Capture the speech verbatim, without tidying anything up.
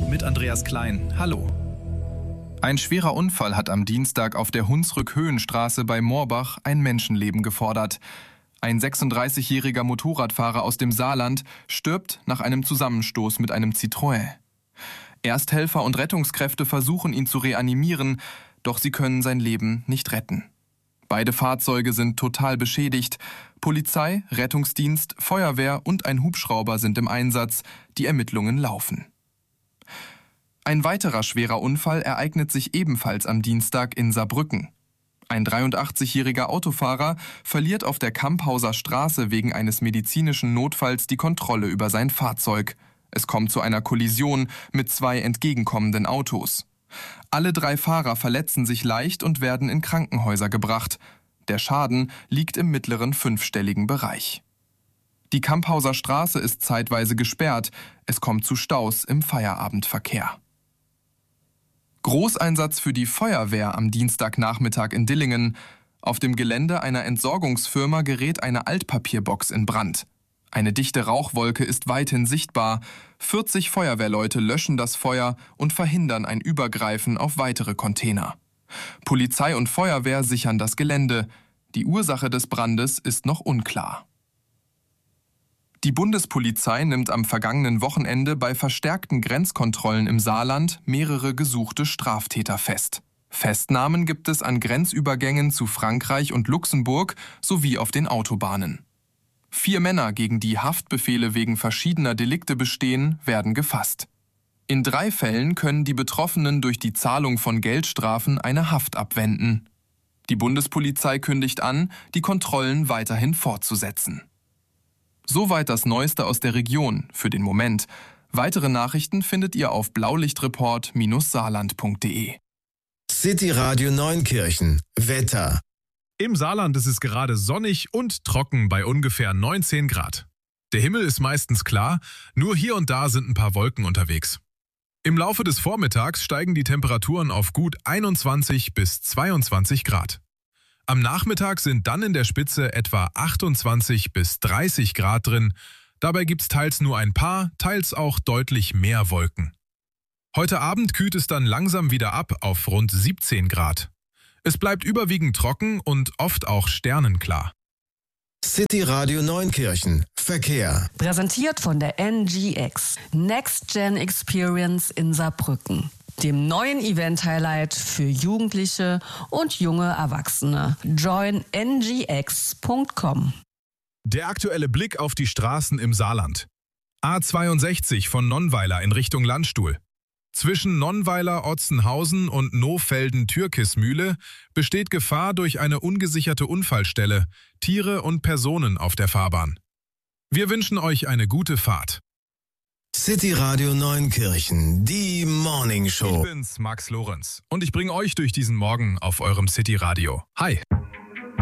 mit Andreas Klein. Hallo. Ein schwerer Unfall hat am Dienstag auf der Hunsrück-Höhenstraße bei Moorbach ein Menschenleben gefordert. Ein sechsunddreißigjähriger Motorradfahrer aus dem Saarland stirbt nach einem Zusammenstoß mit einem Citroën. Ersthelfer und Rettungskräfte versuchen, ihn zu reanimieren, doch sie können sein Leben nicht retten. Beide Fahrzeuge sind total beschädigt. Polizei, Rettungsdienst, Feuerwehr und ein Hubschrauber sind im Einsatz. Die Ermittlungen laufen. Ein weiterer schwerer Unfall ereignet sich ebenfalls am Dienstag in Saarbrücken. Ein dreiundachtzigjähriger Autofahrer verliert auf der Kamphauser Straße wegen eines medizinischen Notfalls die Kontrolle über sein Fahrzeug. Es kommt zu einer Kollision mit zwei entgegenkommenden Autos. Alle drei Fahrer verletzen sich leicht und werden in Krankenhäuser gebracht. Der Schaden liegt im mittleren fünfstelligen Bereich. Die Kamphauser Straße ist zeitweise gesperrt. Es kommt zu Staus im Feierabendverkehr. Großeinsatz für die Feuerwehr am Dienstagnachmittag in Dillingen. Auf dem Gelände einer Entsorgungsfirma gerät eine Altpapierbox in Brand. Eine dichte Rauchwolke ist weithin sichtbar. vierzig Feuerwehrleute löschen das Feuer und verhindern ein Übergreifen auf weitere Container. Polizei und Feuerwehr sichern das Gelände. Die Ursache des Brandes ist noch unklar. Die Bundespolizei nimmt am vergangenen Wochenende bei verstärkten Grenzkontrollen im Saarland mehrere gesuchte Straftäter fest. Festnahmen gibt es an Grenzübergängen zu Frankreich und Luxemburg sowie auf den Autobahnen. Vier Männer, gegen die Haftbefehle wegen verschiedener Delikte bestehen, werden gefasst. In drei Fällen können die Betroffenen durch die Zahlung von Geldstrafen eine Haft abwenden. Die Bundespolizei kündigt an, die Kontrollen weiterhin fortzusetzen. Soweit das Neueste aus der Region für den Moment. Weitere Nachrichten findet ihr auf blaulichtreport Bindestrich saarland punkt de. City Radio Neunkirchen. Wetter. Im Saarland ist es gerade sonnig und trocken bei ungefähr neunzehn Grad. Der Himmel ist meistens klar, nur hier und da sind ein paar Wolken unterwegs. Im Laufe des Vormittags steigen die Temperaturen auf gut einundzwanzig bis zweiundzwanzig Grad. Am Nachmittag sind dann in der Spitze etwa achtundzwanzig bis dreißig Grad drin. Dabei gibt's teils nur ein paar, teils auch deutlich mehr Wolken. Heute Abend kühlt es dann langsam wieder ab auf rund siebzehn Grad. Es bleibt überwiegend trocken und oft auch sternenklar. City Radio Neunkirchen. Verkehr. Präsentiert von der N G X. Next Gen Experience in Saarbrücken. Dem neuen Event-Highlight für Jugendliche und junge Erwachsene. join n g x punkt com. Der aktuelle Blick auf die Straßen im Saarland. A zweiundsechzig von Nonnweiler in Richtung Landstuhl. Zwischen Nonnweiler, Otzenhausen und Nohfelden-Türkismühle besteht Gefahr durch eine ungesicherte Unfallstelle, Tiere und Personen auf der Fahrbahn. Wir wünschen euch eine gute Fahrt. City Radio Neunkirchen, die Morning Show. Ich bin's, Max Lorenz, und ich bringe euch durch diesen Morgen auf eurem City Radio. Hi!